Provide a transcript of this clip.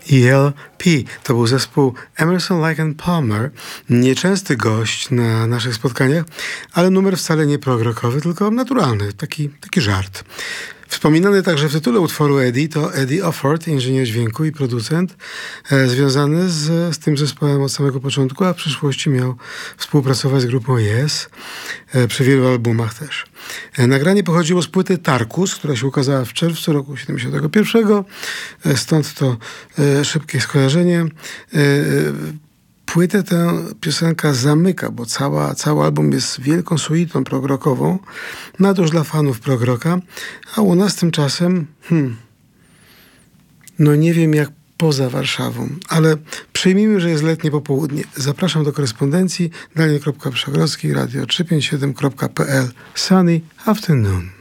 ELP. To był zespół Emerson, Lake and Palmer. Nieczęsty gość na naszych spotkaniach, ale numer wcale nie prog-rockowy, tylko naturalny, taki żart. Wspominany także w tytule utworu Eddie to Eddie Offord, inżynier dźwięku i producent, związany z tym zespołem od samego początku, a w przyszłości miał współpracować z grupą Yes, przy wielu albumach też. Nagranie pochodziło z płyty Tarkus, która się ukazała w czerwcu roku 1971, stąd to szybkie skojarzenie. Płytę tę piosenka zamyka, bo cały album jest wielką suitą prog-rockową, no to już dla fanów prog-rocka, a u nas tymczasem, no nie wiem jak poza Warszawą, ale przyjmijmy, że jest letnie popołudnie. Zapraszam do korespondencji daniel.przegrodzki, radio357.pl. Sunny afternoon.